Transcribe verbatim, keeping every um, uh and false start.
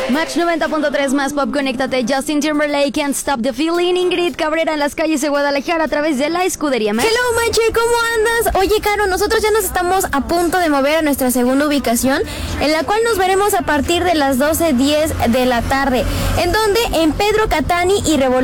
Match noventa punto tres más pop, conéctate. Justin Timberlake, Can't Stop the Feeling. Ingrid Cabrera en las calles de Guadalajara a través de la escudería Match. Hello, Mache, ¿cómo andas? Oye, Caro, nosotros ya nos estamos a punto de mover a nuestra segunda ubicación, en la cual nos veremos a partir de las doce diez de la tarde. ¿En donde En Pedro Catani y Revolución.